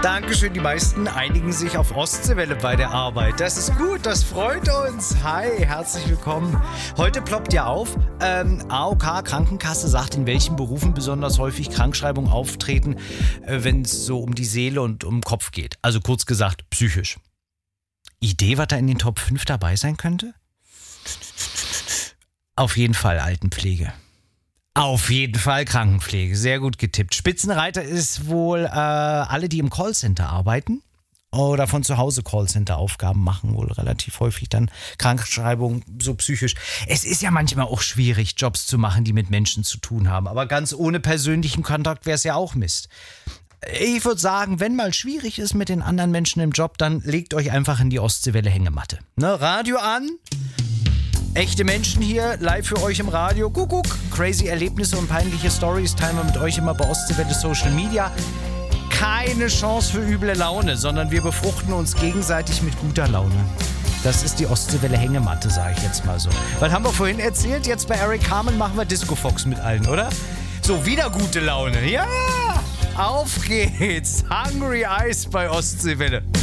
Dankeschön, die meisten einigen sich auf Ostseewelle bei der Arbeit. Das ist gut, das freut uns. Hi, herzlich willkommen. Heute ploppt ja auf, AOK Krankenkasse sagt, in welchen Berufen besonders häufig Krankschreibungen auftreten, wenn es so um die Seele und um den Kopf geht. Also kurz gesagt, psychisch. Idee, was da in den Top 5 dabei sein könnte? Auf jeden Fall Altenpflege. Auf jeden Fall Krankenpflege. Sehr gut getippt. Spitzenreiter ist wohl alle, die im Callcenter arbeiten oder von zu Hause Callcenter-Aufgaben machen, wohl relativ häufig dann Krankschreibung, so psychisch. Es ist ja manchmal auch schwierig, Jobs zu machen, die mit Menschen zu tun haben. Aber ganz ohne persönlichen Kontakt wäre es ja auch Mist. Ich würde sagen, wenn mal schwierig ist mit den anderen Menschen im Job, dann legt euch einfach in die Ostseewelle-Hängematte. Ne? Radio an. Echte Menschen hier, live für euch im Radio. Kuckuck. Crazy Erlebnisse und peinliche Stories teilen wir mit euch immer bei Ostseewelle Social Media. Keine Chance für üble Laune, sondern wir befruchten uns gegenseitig mit guter Laune. Das ist die Ostseewelle Hängematte, sage ich jetzt mal so. Was haben wir vorhin erzählt? Jetzt bei Eric Carmen machen wir Disco Fox mit allen, oder? So, wieder gute Laune. Ja, auf geht's. Hungry Eyes bei Ostseewelle.